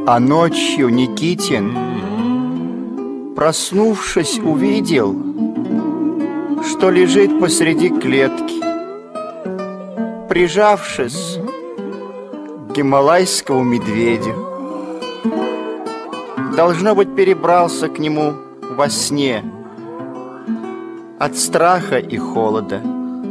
А ночью Никитин, проснувшись, увидел, что лежит посреди клетки, прижавшись к гималайскому медведю. Должно быть, перебрался к нему во сне от страха и холода.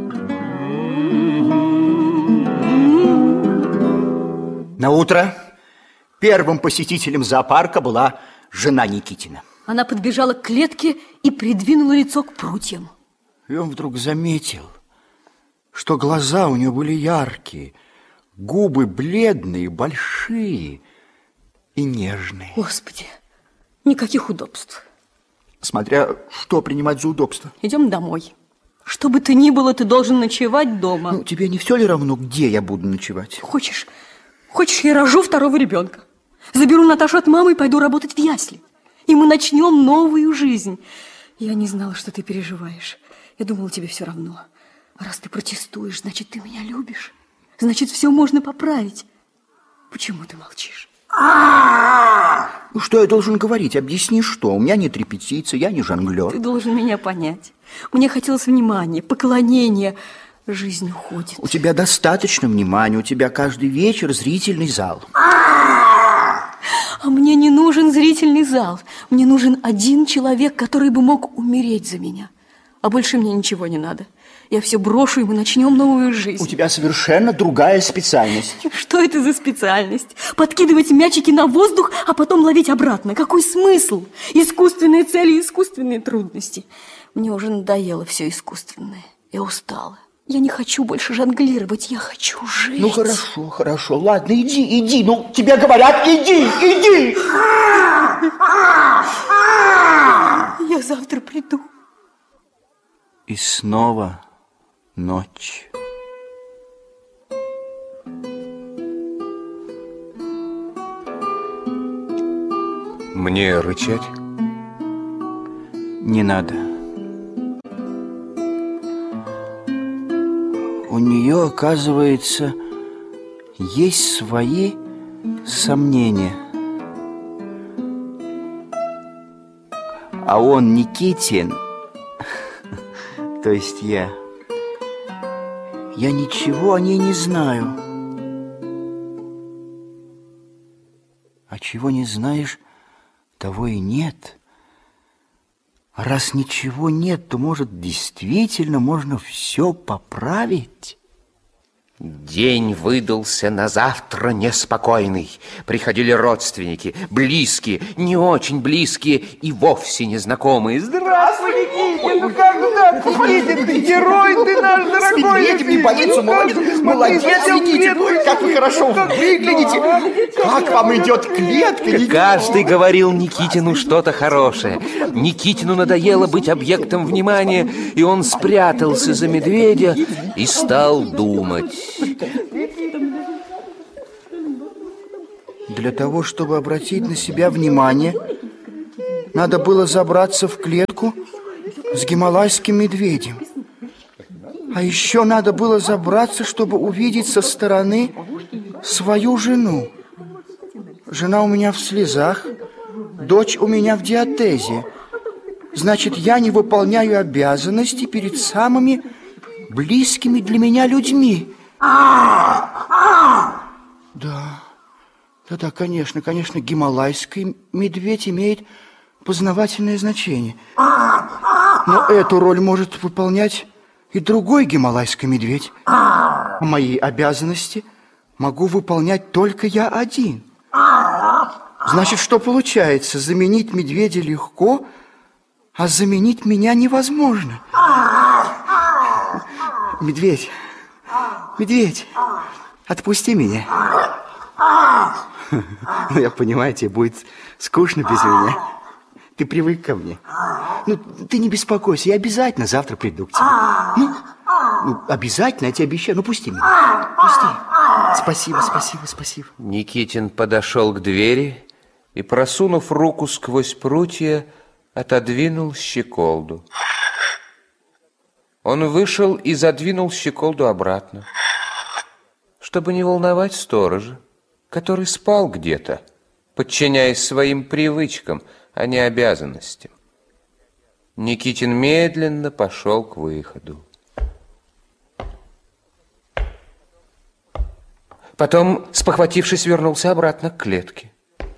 Наутро первым посетителем зоопарка была жена Никитина. Она подбежала к клетке и придвинула лицо к прутьям. И он вдруг заметил, что глаза у нее были яркие, губы бледные, большие и нежные. Господи, никаких удобств. Смотря что принимать за удобство. Идем домой. Что бы ты ни было, ты должен ночевать дома. Ну, тебе не все ли равно, где я буду ночевать? Хочешь, я рожу второго ребенка. Заберу Наташу от мамы и пойду работать в ясли. И мы начнем новую жизнь. Я не знала, что ты переживаешь. Я думала, тебе все равно. А раз ты протестуешь, значит, ты меня любишь. Значит, все можно поправить. Почему ты молчишь? Ну, что я должен говорить? Объясни, что? У меня нет репетиции, я не жонглер. Ты должен меня понять. Мне хотелось внимания, поклонения. Жизнь уходит. У тебя достаточно внимания, у тебя каждый вечер зрительный зал. А мне не нужен зрительный зал. Мне нужен один человек, который бы мог умереть за меня. А больше мне ничего не надо. Я все брошу, и мы начнем новую жизнь. У тебя совершенно другая специальность. Что это за специальность? Подкидывать мячики на воздух, а потом ловить обратно. Какой смысл? Искусственные цели, искусственные трудности. Мне уже надоело все искусственное. Я устала. Я не хочу больше жонглировать, я хочу жить. Ну, хорошо, ладно, иди, ну, тебе говорят, иди! Я завтра приду. И снова ночь. Мне рычать? Не надо. У нее, оказывается, есть свои сомнения. А он, Никитин, то есть я ничего о ней не знаю. А чего не знаешь, того и нет. А раз ничего нет, то, может, действительно можно все поправить? День выдался на завтра неспокойный. Приходили родственники, близкие, не очень близкие и вовсе незнакомые. Здравствуй, Никитин! Ну как же так, Никитин? Ты герой, ты наш дорогой! С медведем не боится, молодец, Никитин! Как вы хорошо выглядите! Как вам идет клетка, Никитин? Каждый говорил Никитину что-то хорошее. Никитину надоело быть объектом внимания, и он спрятался за медведя и стал думать. Для того, чтобы обратить на себя внимание, надо было забраться в клетку с гималайским медведем. А еще надо было забраться, чтобы увидеть со стороны свою жену. Жена у меня в слезах, дочь у меня в диатезе. Значит, я не выполняю обязанности перед самыми близкими для меня людьми. Да, конечно, гималайский медведь имеет познавательное значение. Но эту роль может выполнять и другой гималайский медведь. А мои обязанности могу выполнять только я один. Значит, что получается? Заменить медведя легко, а заменить меня невозможно. Медведь, отпусти меня. Ну, я понимаю, тебе будет скучно без меня. Ты привык ко мне. Ну, ты не беспокойся, я обязательно завтра приду к тебе. Ну, обязательно, я тебе обещаю. Ну, пусти меня, пусти. Спасибо. Никитин подошел к двери и, просунув руку сквозь прутья, отодвинул щеколду. Он вышел и задвинул щеколду обратно, чтобы не волновать сторожа, который спал где-то подчиняясь своим привычкам, а не обязанностям. Никитин медленно пошел к выходу. Потом, спохватившись, вернулся обратно к клетке.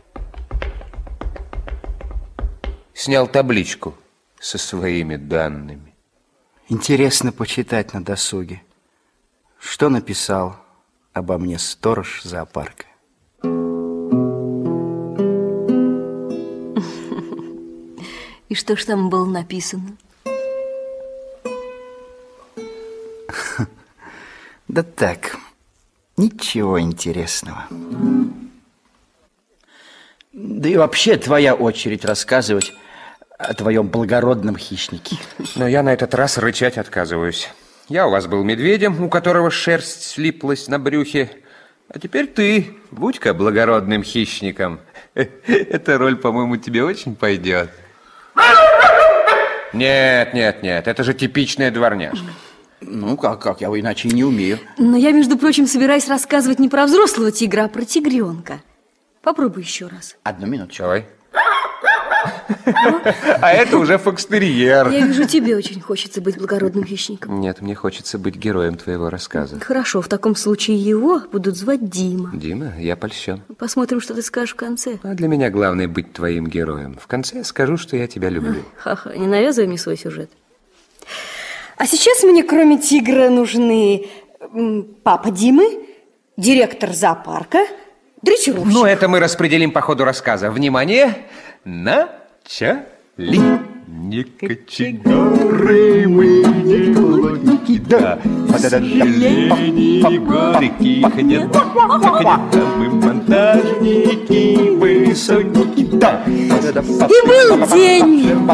Снял табличку со своими данными. Интересно почитать на досуге, что написал обо мне сторож зоопарка. И что ж там было написано? Да так, ничего интересного. Да и вообще твоя очередь рассказывать о твоем благородном хищнике. Но я на этот раз рычать отказываюсь. Я у вас был медведем, у которого шерсть слиплась на брюхе. А теперь ты, будь-ка благородным хищником. Эта роль, по-моему, тебе очень пойдет. Нет, это же типичная дворняжка. Ну, как, я иначе и не умею. Но я, между прочим, собираюсь рассказывать не про взрослого тигра, а про тигренка. Попробуй еще раз. Одну минуту. Давай. А это уже фокстерьер. Я вижу, тебе очень хочется быть благородным хищником. Нет, мне хочется быть героем твоего рассказа. Хорошо, в таком случае его будут звать Дима. Дима, я польщен. Посмотрим, что ты скажешь в конце. А для меня главное быть твоим героем. В конце я скажу, что я тебя люблю. Ха-ха, не навязывай мне свой сюжет. А сейчас мне, кроме тигра, нужны папа Димы, директор зоопарка, дрессировщик. Ну, это мы распределим по ходу рассказа. Внимание! Начали! Не кочегары мы, не плотники, да. Горьких нет, мы монтажники, мы сольники, да. И был день,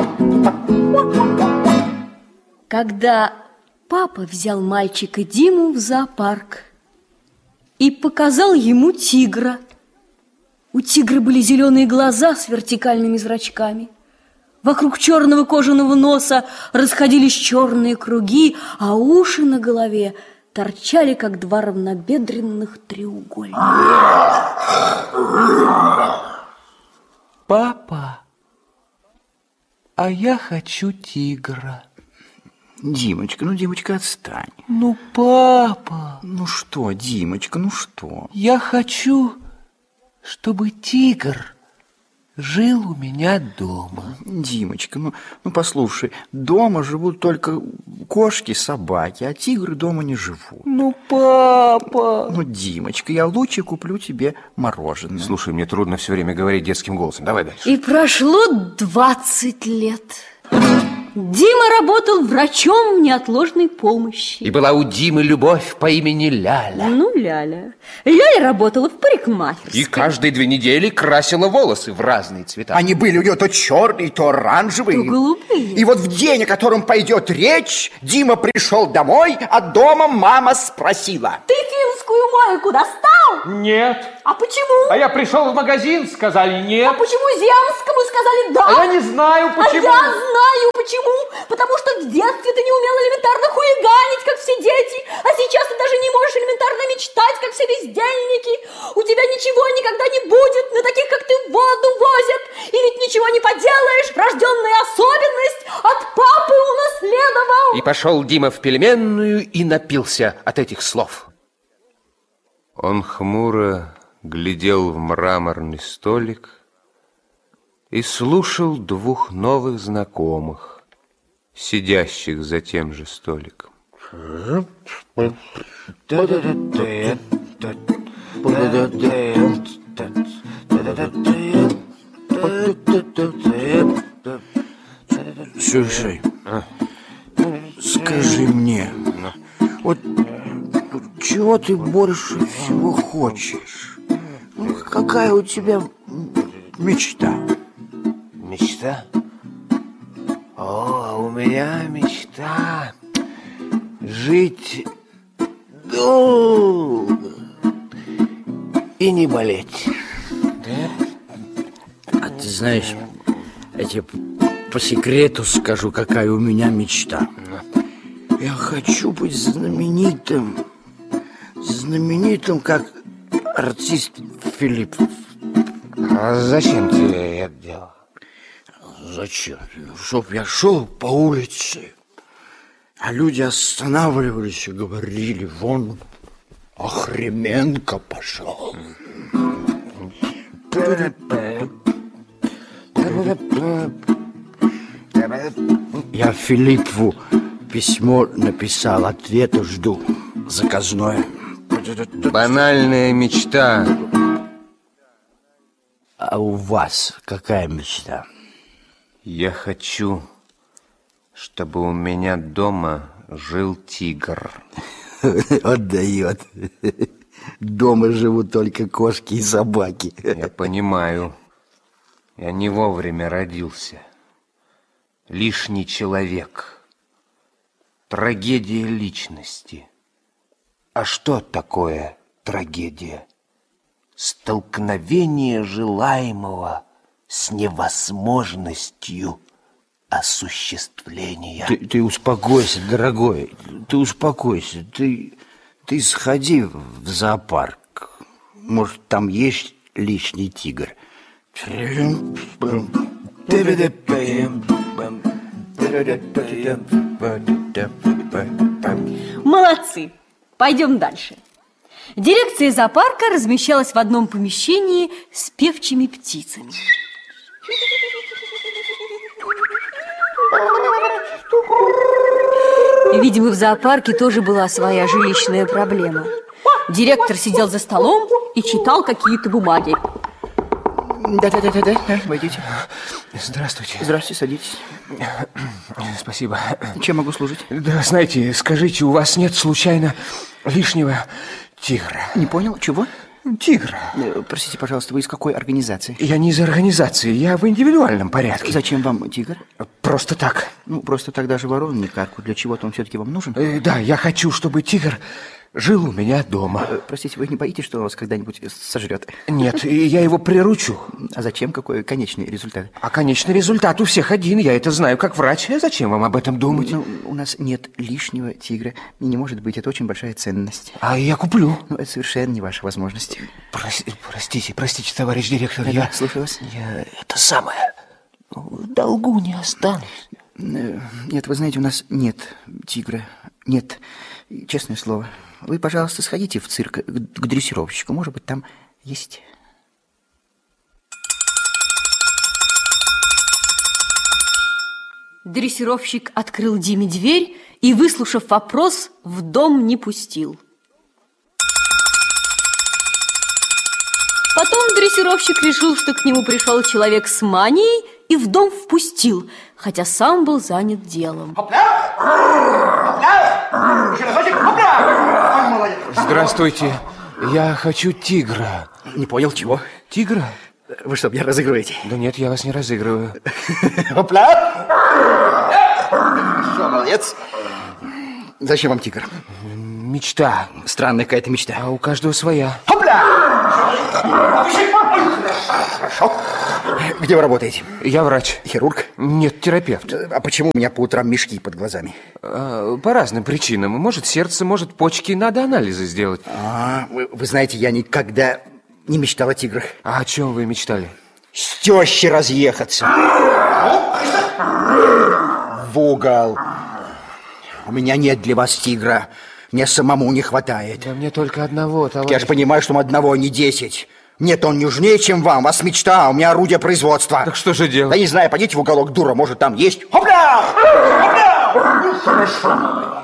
когда папа взял мальчика Диму в зоопарк и показал ему тигра. У тигра были зеленые глаза с вертикальными зрачками. Вокруг черного кожаного носа расходились черные круги, а уши на голове торчали, как два равнобедренных треугольника. Папа, а я хочу тигра. Димочка, отстань. Ну, папа. Ну что, Димочка, ну что? Я хочу, чтобы тигр жил у меня дома. Димочка, ну послушай, дома живут только кошки, собаки, а тигры дома не живут. Ну, папа. Ну, Димочка, я лучше куплю тебе мороженое. Слушай, мне трудно все время говорить детским голосом. Давай дальше. И прошло 20 лет. Дима работал врачом неотложной помощи. И была у Димы любовь по имени Ляля. Ну, Ляля. Ляля работала в парикмахерской. И каждые 2 недели красила волосы в разные цвета. Они были у нее то черные, то оранжевые. То голубые. И вот в день, о котором пойдет речь, Дима пришел домой, а дома мама спросила: Ты финскую майку достал? Нет. А почему? А я пришел в магазин, сказали нет. А почему земскому сказали да? А я не знаю почему. А я знаю почему. Потому что в детстве ты не умел элементарно хулиганить, как все дети. А сейчас ты даже не можешь элементарно мечтать, как все бездельники. У тебя ничего никогда не будет. На таких, как ты, воду возят. И ведь ничего не поделаешь. Врожденная особенность от папы унаследовал. И пошел Дима в пельменную и напился от этих слов. Он хмуро глядел в мраморный столик и слушал 2 новых знакомых, сидящих за тем же столиком. Слушай, скажи мне, вот чего ты больше всего хочешь? Ну, какая у тебя мечта? Мечта? О, у меня мечта жить долго и не болеть. А ты знаешь, я тебе по секрету скажу, какая у меня мечта. Я хочу быть знаменитым, как артист Филиппов. А зачем тебе это дело? Зачем? Чтоб я шел по улице, а люди останавливались и говорили: вон Охременко пошел. Я Филиппу письмо написал, ответа жду. Заказное. Банальная мечта. А у вас какая мечта? Я хочу, чтобы у меня дома жил тигр. Отдает. Дома живут только кошки и собаки. Я понимаю. Я не вовремя родился. Лишний человек. Трагедия личности. А что такое трагедия? Столкновение желаемого с невозможностью осуществления. Ты успокойся, дорогой. Ты успокойся. Ты сходи в зоопарк. Может, там есть лишний тигр. Молодцы! Пойдем дальше. Дирекция зоопарка размещалась в одном помещении с певчими птицами. Видимо, в зоопарке тоже была своя жилищная проблема. Директор сидел за столом и читал какие-то бумаги. Да, войдите. Здравствуйте. Здравствуйте, садитесь. Спасибо. Чем могу служить? Да, знаете, скажите, у вас нет случайно лишнего тигра? Не понял, чего? Тигра. Простите, пожалуйста, вы из какой организации? Я не из организации, я в индивидуальном порядке. Зачем вам тигр? Просто так. Ну, просто так даже ворон не карку. Для чего-то он все-таки вам нужен? Да, я хочу, чтобы тигр жил у меня дома. Простите, вы не боитесь, что он вас когда-нибудь сожрет? Нет, я его приручу. А зачем? Какой конечный результат? А конечный результат у всех один, я это знаю как врач. Зачем вам об этом думать? Ну, у нас нет лишнего тигра. И не может быть, это очень большая ценность. А я куплю. Ну, это совершенно не ваша возможность. Простите, товарищ директор. Я слушаю вас. Я это самое, в долгу не останусь. Нет, вы знаете, у нас нет тигра. Нет, честное слово. Вы, пожалуйста, сходите в цирк к дрессировщику. Может быть, там есть. Дрессировщик открыл Диме дверь и, выслушав вопрос, в дом не пустил. Потом дрессировщик решил, что к нему пришел человек с манией и в дом впустил, хотя сам был занят делом. Здравствуйте, я хочу тигра. Не понял, чего? Тигра? Вы что, меня разыгрываете? Да нет, я вас не разыгрываю. Хопля! Все, молодец. Зачем вам тигр? Мечта. Странная какая-то мечта. А у каждого своя. Хопля! Хорошо. Где вы работаете? Я врач. Хирург? Нет, терапевт. А почему у меня по утрам мешки под глазами? По разным причинам. Может, сердце, может, почки. Надо анализы сделать. Вы знаете, я никогда не мечтал о тиграх. А о чем вы мечтали? С тещей разъехаться. В угол. У меня нет для вас тигра. Мне самому не хватает. Да мне только одного, товарищ. Я же понимаю, что одного, не 10. Нет, он нужнее, чем вам. У вас мечта, у меня орудие производства. Так что же делать? Да не знаю, пойдите в уголок, дура, может, там есть. Хопля! Хопля! Хорошо.